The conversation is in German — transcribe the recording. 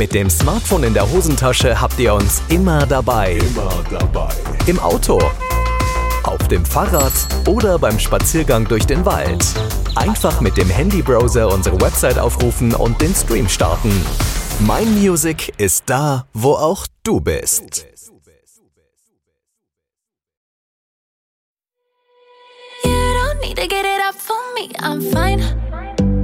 Mit dem Smartphone in der Hosentasche habt ihr uns immer dabei. Im Auto, auf dem Fahrrad oder beim Spaziergang durch den Wald. Einfach mit dem Handybrowser unsere Website aufrufen und den Stream starten. Mein Music ist da, wo auch du bist. You don't need to get it up for me, I'm fine.